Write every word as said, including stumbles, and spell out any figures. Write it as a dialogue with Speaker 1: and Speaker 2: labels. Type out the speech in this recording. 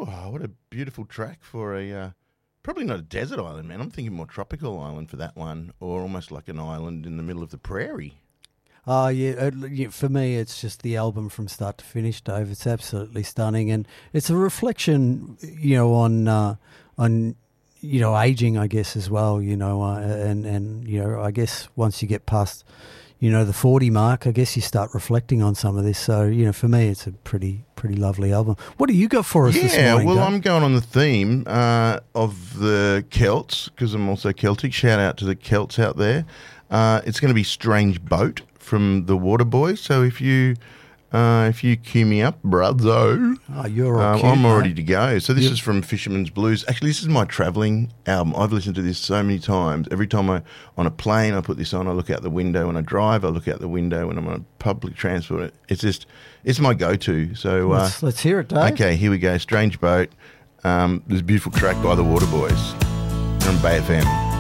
Speaker 1: Oh, what a beautiful track for a uh, probably not a desert island, man. I'm thinking more tropical island for that one, or almost like an island in the middle of the prairie.
Speaker 2: Oh, yeah, uh, yeah, for me, it's just the album from start to finish, Dave. It's absolutely stunning, and it's a reflection, you know, on uh, on you know aging, I guess, as well. You know, uh, and and you know, I guess once you get past, you know, the forty mark, I guess you start reflecting on some of this. So, you know, for me, it's a pretty pretty lovely album. What do you got for us
Speaker 1: yeah,
Speaker 2: this morning?
Speaker 1: Yeah, well,
Speaker 2: Dave?
Speaker 1: I'm going on the theme uh, of the Celts because I'm also Celtic. Shout out to the Celts out there. Uh, it's going to be Strange Boat from the Waterboys. So if you uh, if you cue me up, brother,
Speaker 2: oh, you're all
Speaker 1: um,
Speaker 2: cute,
Speaker 1: I'm
Speaker 2: mate.
Speaker 1: ready to go. So this
Speaker 2: Yep.
Speaker 1: is from Fisherman's Blues. Actually, this is my travelling album. I've listened to this so many times. Every time I'm on a plane, I put this on. I look out the window when I drive. I look out the window when I'm on public transport. It's just, it's my go-to. So uh,
Speaker 2: Let's, let's hear it, Dave.
Speaker 1: okay, here we go. Strange Boat. Um, this beautiful track by the Waterboys from Bay F M.